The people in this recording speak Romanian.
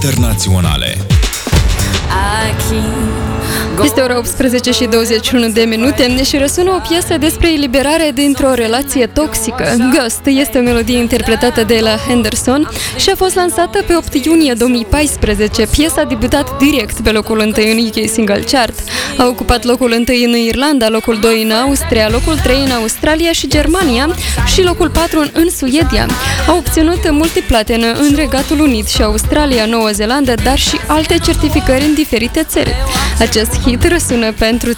internaționale. Este ora 18 și 21 de minute și răsună o piesă despre eliberare dintr-o relație toxică. Ghost este o melodie interpretată de Ella Henderson și a fost lansată pe 8 iunie 2014. Piesa a debutat direct pe locul 1 în UK Single Chart. A ocupat locul 1 în Irlanda, locul 2 în Austria, locul 3 în Australia și Germania și locul 4 în Suedia. A obținut multiplatină în Regatul Unit și Australia, Noua Zeelandă, dar și alte certificări în diferite țări. Acest hit răsună pentru